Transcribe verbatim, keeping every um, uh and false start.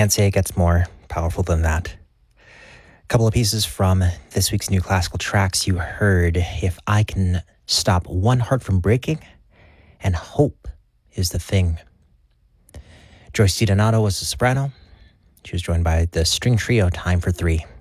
can't say it gets more powerful than that. A couple of pieces from this week's New Classical Tracks. You heard If I Can Stop One Heart from Breaking, and Hope Is the Thing. Joyce DiDonato was the soprano. She was joined by the string trio Time for Three.